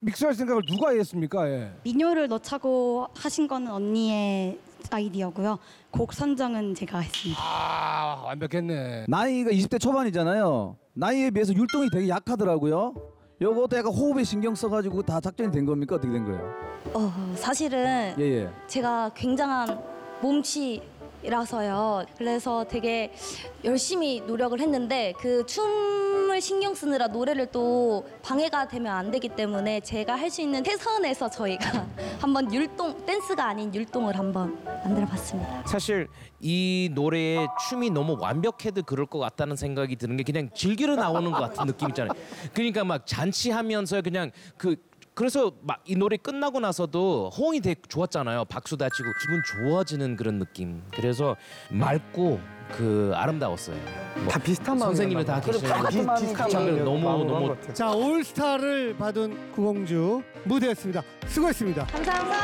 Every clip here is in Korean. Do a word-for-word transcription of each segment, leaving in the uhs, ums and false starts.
믹스할 생각을 누가 했습니까? 예. 민요를 넣자고 하신 거는 언니의 아이디어고요. 곡 선정은 제가 했습니다. 아 완벽했네. 나이가 이십 대 초반이잖아요. 나이에 비해서 율동이 되게 약하더라고요. 요것도 약간 호흡에 신경 써가지고 다 작전이 된 겁니까? 어떻게 된 거예요? 어, 사실은 예예. 제가 굉장한 몸치라서요. 그래서 되게 열심히 노력을 했는데 그 춤을 신경 쓰느라 노래를 또 방해가 되면 안 되기 때문에 제가 할 수 있는 최선에서 저희가 한번 율동, 댄스가 아닌 율동을 한번 만들어봤습니다. 사실 이 노래에 춤이 너무 완벽해도 그럴 것 같다는 생각이 드는 게 그냥 즐기러 나오는 것 같은 느낌 있잖아요. 그러니까 막 잔치하면서 그냥 그 그래서 막 이 노래 끝나고 나서도 호응이 되게 좋았잖아요. 박수 다 치고 기분 좋아지는 그런 느낌. 그래서 맑고 그 아름다웠어요. 뭐 다 비슷한 마음이 선생님이 다 계시는 비슷한 장면 너무 마음으로 한 너무 것 같아요. 자, 올스타를 받은 구공주 무대였습니다. 수고했습니다. 감사합니다.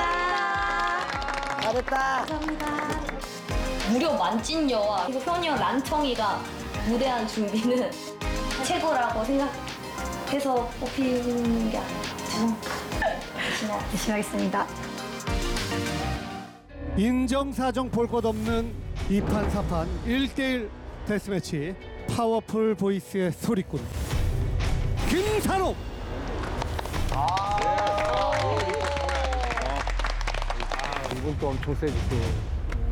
잘했다. 감사합니다. 무려 만찐 여와 그리고 효녀 란청이가 무대한 준비는 최고라고 생각해서 뽑히는 게 아니라 죄송합니다. 열심히 하겠습니다. 인정사정 볼 것 없는 이 판 사 판 일 대일 데스매치 파워풀 보이스의 소리꾼 김산호. 이분 또 엄청 세지 또.